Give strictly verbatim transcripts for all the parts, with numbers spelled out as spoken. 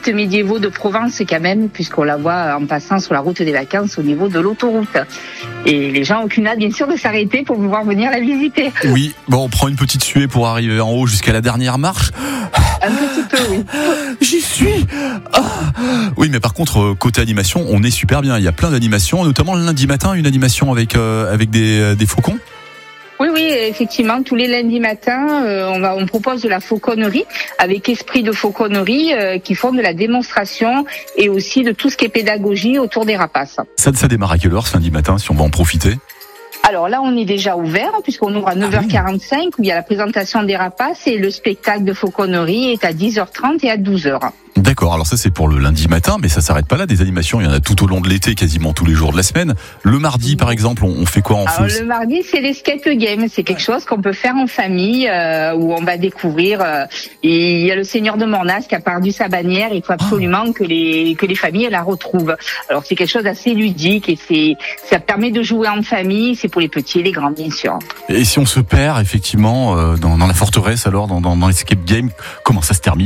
sites médiévaux de Provence quand même, puisqu'on la voit en passant sur la route des vacances au niveau de l'autoroute. Et les gens n'ont aucune hâte, bien sûr, de s'arrêter pour pouvoir venir la visiter. Oui, bon, on prend une petite suée pour arriver en haut jusqu'à la dernière marche. Un petit peu, oui. J'y suis. Ah. Oui, mais par contre, côté animation, on est super bien. Il y a plein d'animations, notamment le lundi matin, une animation avec euh, avec des, des faucons. Oui, oui, effectivement, tous les lundis matins, euh, on, va, on propose de la fauconnerie avec Esprit de Fauconnerie euh, qui font de la démonstration et aussi de tout ce qui est pédagogie autour des rapaces. Ça, ça démarre à quelle heure ce lundi matin, si on va en profiter ? Alors là, on est déjà ouvert puisqu'on ouvre à neuf heures quarante-cinq où il y a la présentation des rapaces et le spectacle de fauconnerie est à dix heures trente et à douze heures. D'accord, alors ça c'est pour le lundi matin, mais ça s'arrête pas là, des animations, il y en a tout au long de l'été, quasiment tous les jours de la semaine. Le mardi par exemple, on fait quoi en Alors, feu ? le mardi, c'est l'escape game, c'est quelque chose qu'on peut faire en famille, euh, où on va découvrir, euh, et il y a le Seigneur de Mornas qui a perdu sa bannière, il faut absolument que les que les familles la retrouvent. Alors c'est quelque chose d'assez ludique et c'est ça permet de jouer en famille, c'est pour les petits et les grands bien sûr. Et si on se perd effectivement euh, dans, dans la forteresse alors, dans, dans, dans l'escape game, comment ça se termine ?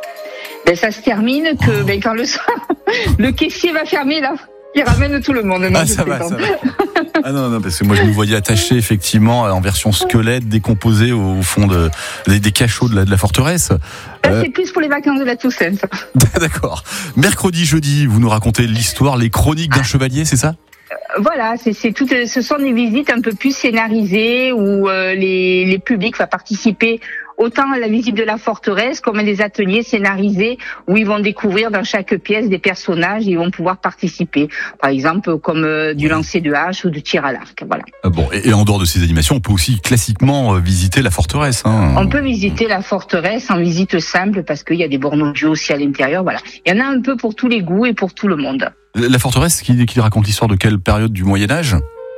Ben, ça se termine que ben, quand le soir, le caissier va fermer là, il ramène tout le monde. Non, ah ça va, ça va. Ah non, non, parce que moi je me voyais attaché effectivement en version squelette, décomposé au fond de, des, des cachots de la, de la forteresse. Ça, euh... c'est plus pour les vacances de la Toussaint. D'accord. Mercredi, jeudi, vous nous racontez l'histoire, les chroniques d'un chevalier, c'est ça ? Voilà, c'est, c'est tout, ce sont des visites un peu plus scénarisées où euh, les, les publics vont participer autant à la visite de la forteresse comme à des ateliers scénarisés où ils vont découvrir dans chaque pièce des personnages et ils vont pouvoir participer. Par exemple, comme euh, du lancer de hache ou du tir à l'arc. Voilà. Ah bon, et, et en dehors de ces animations, on peut aussi classiquement euh, visiter la forteresse. Hein. On peut visiter la forteresse en visite simple parce qu'il y a des bornes audio aussi à l'intérieur. Voilà, il y en a un peu pour tous les goûts et pour tout le monde. La forteresse, qui, qui raconte l'histoire de quelle période du Moyen-Âge ?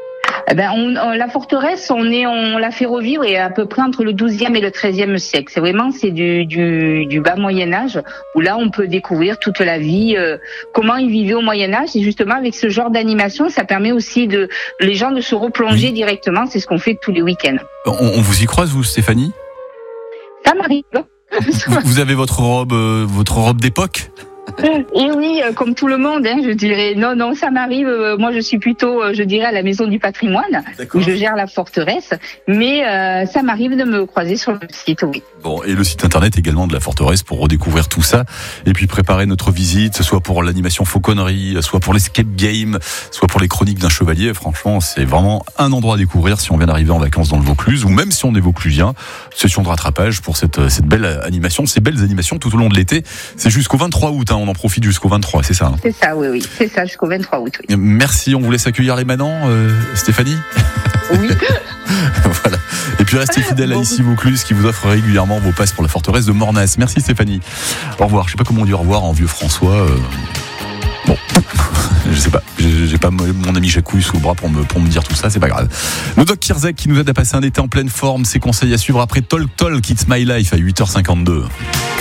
Eh ben, on, on, la forteresse, on est, on l'a fait revivre et à peu près entre le douzième et le treizième siècle. C'est vraiment, c'est du, du, du bas Moyen-Âge où là, on peut découvrir toute la vie, euh, comment ils vivaient au Moyen-Âge. Et justement, avec ce genre d'animation, ça permet aussi de, les gens de se replonger oui. directement. C'est ce qu'on fait tous les week-ends. On, on vous y croise, vous, Stéphanie ? Ça m'arrive. vous, vous avez votre robe, euh, votre robe d'époque ? Et oui, comme tout le monde, hein, je dirais. Non, non, ça m'arrive. Euh, moi, je suis plutôt, euh, je dirais, à la maison du patrimoine, D'accord. où je gère la forteresse. Mais euh, ça m'arrive de me croiser sur le site, oui. Bon, et le site internet également de la forteresse pour redécouvrir tout ça. Et puis préparer notre visite, soit pour l'animation fauconnerie, soit pour l'escape game, soit pour les chroniques d'un chevalier. Franchement, c'est vraiment un endroit à découvrir si on vient d'arriver en vacances dans le Vaucluse, ou même si on est vauclusien. Session de rattrapage pour cette, cette belle animation, ces belles animations tout au long de l'été. C'est jusqu'au vingt-trois août. On en profite jusqu'au vingt-trois, c'est ça hein ? C'est ça, oui, oui, c'est ça, jusqu'au vingt-trois août. Oui. Merci, on vous laisse accueillir les manants, euh, Stéphanie ? Oui. Voilà. Et puis restez fidèles à Ici Vaucluse qui vous offre régulièrement vos passes pour la forteresse de Mornas. Merci Stéphanie. Au revoir. Je sais pas comment on dit au revoir en vieux François. Euh... Bon, je sais pas. J'ai, j'ai pas mon ami Jacouille sous le bras pour me, pour me dire tout ça, c'est pas grave. Le Doc Kirzek qui nous aide à passer un été en pleine forme, ses conseils à suivre après Talk Talk It's My Life à huit heures cinquante-deux.